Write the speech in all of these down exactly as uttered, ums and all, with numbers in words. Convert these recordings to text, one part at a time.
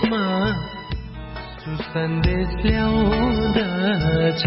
बिचमा सुसन्देश ल्याउँदछ।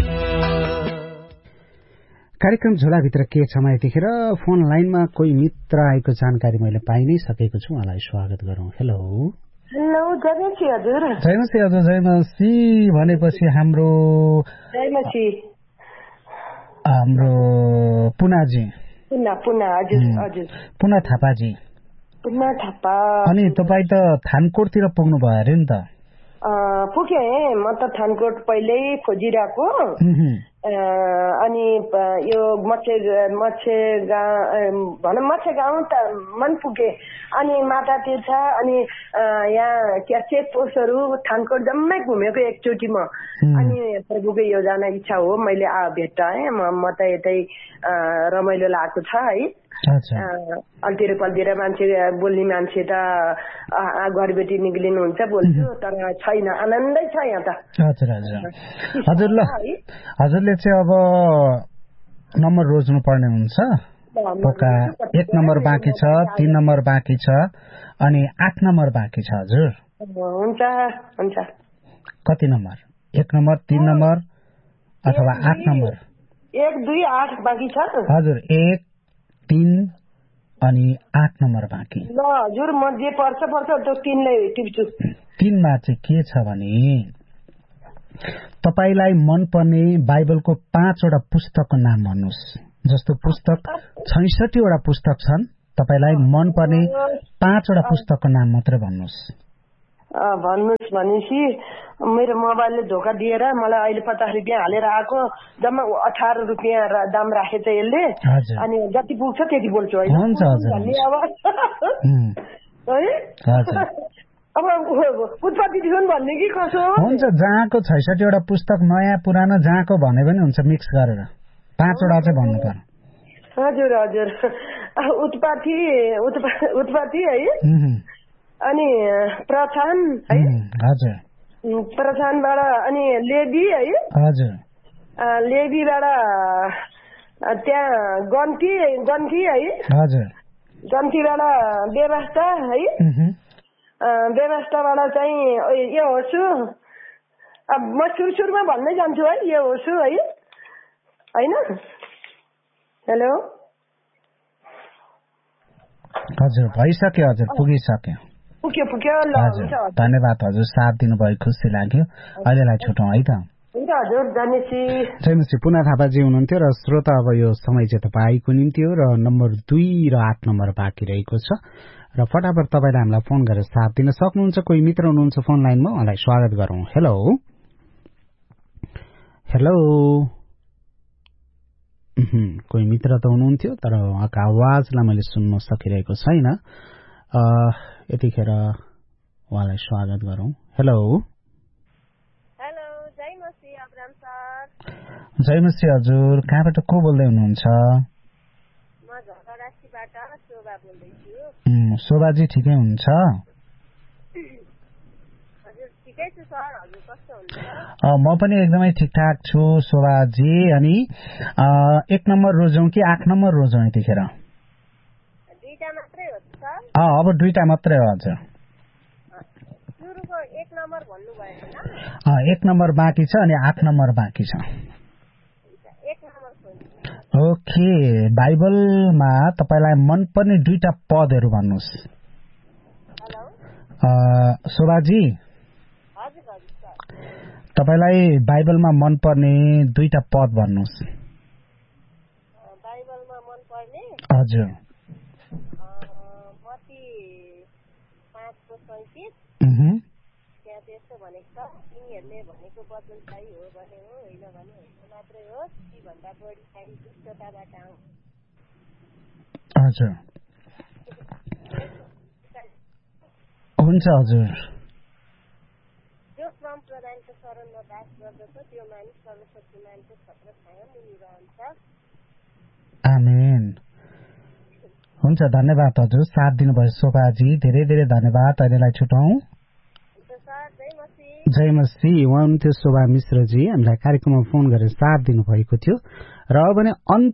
कार्यक्रम झोलाभित्र के छ यतिखेर फोन लाइनमा कोही मित्र आएको जानकारी मैले पाइ नै सकेको छु। उहाँलाई स्वागत गरौँ। हेलो हेलो जयमसी हजुर। जयमसी हजुर। जयमसी भनेपछि हाम्रो जयमसी हाम्रो पुनाजी पुना पुना हजुर हजुर पुना थापाजी पुना थापा। अनि तपाईँ त थानकोटतिर पुग्नु भयो अरे नि त? पुगेँ म त थानकोट पहिल्यै खोजिरहेको। अनि यो मच्छे मच्छे गाउँ भनौँ मच्छे गाउँ त मन पुगे। अनि माता तीर्थ अनि यहाँ क्या चेक पोस्टहरू थानकोट जम्मै घुमेको एकचोटि म। अनि प्रभुको यो जान इच्छा हो। मैले भेट्टाएँ म म त यतै रमाइलो लागेको छ है। अल्तिर पल्तिर मान्छे बोल्ने मान्छे त घरबेटी निक्लिनुहुन्छ बोल्छु तर छैन। आनन्दै छ यहाँ त। हजुर हजुर हजुर। ल हजुरले चाहिँ अब नम्बर रोज्नु पर्ने हुन्छ। एक नम्बर बाँकी छ, तीन नम्बर बाँकी छ अनि आठ नम्बर बाँकी छ हजुर। हुन्छ हुन्छ। कति नम्बर? एक नम्बर, तीन नम्बर अथवा आठ नम्बर? एक दुई आठ बाँकी छ हजुर। एक तीन अनि आठ नम्बर बाँकी। ल हजुर म जे पर्छ पर्छ त्यो तीनलाई टिप्छु। तीनमा चाहिँ के छ भने तपाईलाई मनपर्ने बाइबलको पाँचवटा पुस्तकको नाम भन्नुहोस्। जस्तो पुस्तक छैसठीवटा पुस्तक छन्, तपाईलाई मनपर्ने पाँचवटा पुस्तकको नाम मात्रै भन्नुहोस्। भन्नुहोस् भनेपछि मेरो मोबाइलले धोका दिएर मलाई अहिले पचास रुपियाँ हालेर आएको जम्मा अठार रुपियाँ दाम राखेछ यसले। अनि जति पुग्छ त्यति बोल्छु है। अब उत्पत्ति दिउन् भन्ने कि कसो हुन्छ? जहाँको छैसठीवटा पुस्तक नयाँ पुरानो जहाँको भने पनि हुन्छ मिक्स गरेर पाँचवटा चाहिँ भन्नु पर्यो। हजुर हजुर। उत्पत्ति उत्पत्ति है। अनि प्रथान है। हजुर। प्रथानबाट अनि लेबी है। हजुर। लेबीबाट त्यहाँ गन्ती गन्ती है। हजुर। गन्तीबाट व्यवस्था है। व्यवस्थाबाट चाहिँ यो होसु। अब म सुरसुरमा भन्दै जान्छु है। यो होसु है होइन? हेलो हजुर भइसक्यो हजुर पुगिसक्यो पुग्यो पुग्यो। ल हुन्छ धन्यवाद हजुर साथ दिनुभयो खुसी लाग्यो। अहिलेलाई छुटौँ है त। हुन्छ हजुर। जयमसी जयमसी पुना थापाजी हुनुहुन्थ्यो र श्रोता अब यो समय चाहिँ तपाईँको निम्ति हो र नम्बर दुई र आठ नम्बर बाँकी रहेको छ र फटाफट तपाईँले हामीलाई फोन गरेर साथ दिन सक्नुहुन्छ। कोही मित्र हुनुहुन्छ फोन लाइनमा, उहाँलाई स्वागत गरौँ। हेलो हेलो कोही मित्र त हुनुहुन्थ्यो तर उहाँको आवाजलाई मैले सुन्न सकिरहेको छैन। यतिखेर उहाँलाई स्वागत गरौँ। Hello hello जयमसी Abram sir. जयमसी हजुर। कहाँबाट को बोल्दै हुनुहुन्छ? म झगरासीबाट शोभा बोल्दैछु। शोभाजी ठिकै हुनुहुन्छ? हजुर ठिकै छु सर। हजुर कस्तो हुनुहुन्छ? म पनि एकदमै ठिकठाक छु शोभाजी। अनि एक नम्बर रोजौँ कि आठ नम्बर रोजौँ यतिखेर? दुईटा मात्रै हो सर? अब दुईटा मात्रै हो हजुर। सुरुको एक नम्बर भन्नु भएको न? एक नम्बर बाँकी छ अनि आठ नम्बर बाँकी छ। एक नम्बर ओके। बाइबलमा तपाईलाई मनपर्ने दुईटा पदहरू भन्नुहोस्। हेलो शोभाजी तपाईलाई बाइबलमा मनपर्ने दुईटा पद भन्नुहोस्। बाइबलमा मनपर्ने? हजुर। मत्ती पाँचको सैँतिस त्यहाँ त्यस्तो भनेको छ। तिनीहरूले भनेको वचन सही हो भने हो, होइन भने होइन मात्रै हो, ती भन्दा बढी चाहिँ दुष्टताबाट आउँछ। हजुर हुन्छ हजुर। जो श्रम प्रदानको शरणमा बास गर्दछ त्यो मानिस सर्वशक्तिमानको छत्र छाया मुनि रहन्छ। आमेन। हुन्छ धन्यवाद हजुर साथ दिनुभयो शोभाजी। धेरै धेरै धन्यवाद। अहिलेलाई छुटौँ। जयमसी उहाँ हुनुहुन्थ्यो शोभा मिश्रजी। हामीलाई कार्यक्रममा फोन गरेर साथ दिनुभएको थियो र अब भने